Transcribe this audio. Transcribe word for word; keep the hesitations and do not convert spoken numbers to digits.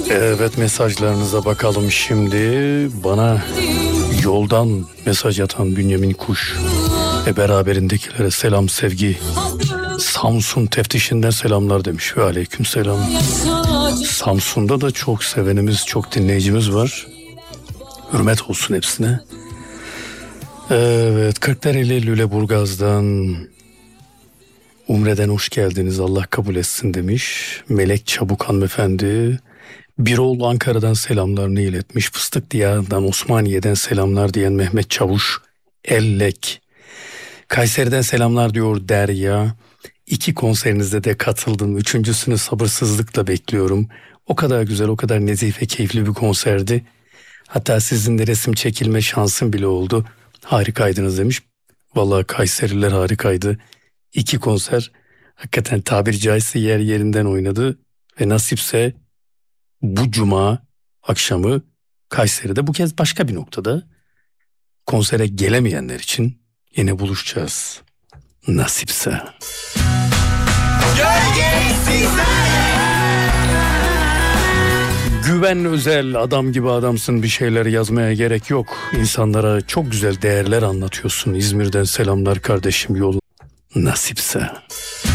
Evet, mesajlarınıza bakalım şimdi. Bana yoldan mesaj atan Bünyamin Kuş ve beraberindekilere selam sevgi. Samsun teftişinden selamlar demiş ve aleyküm selam. Samsun'da da çok sevenimiz, çok dinleyicimiz var. Hürmet olsun hepsine. Evet, Kırklareli Lüleburgaz'dan Umre'den hoş geldiniz, Allah kabul etsin demiş. Melek Çabuk hanımefendi. Birol Ankara'dan selamlarını iletmiş. Fıstık Diyarı'ndan, Osmaniye'den selamlar diyen Mehmet Çavuş Ellek. Kayseri'den selamlar diyor Derya. İki konserinizde de katıldım. Üçüncüsünü sabırsızlıkla bekliyorum. O kadar güzel, o kadar nezih ve keyifli bir konserdi. Hatta sizinle resim çekilme şansım bile oldu. Harikaydınız demiş. Vallahi Kayseriler harikaydı. İki konser hakikaten tabiri caizse yer yerinden oynadı. Ve nasipse bu cuma akşamı Kayseri'de, bu kez başka bir noktada, konsere gelemeyenler için yine buluşacağız. Nasipse. Güven Özel, adam gibi adamsın, bir şeyler yazmaya gerek yok. İnsanlara çok güzel değerler anlatıyorsun. İzmir'den selamlar kardeşim, yol nasipse.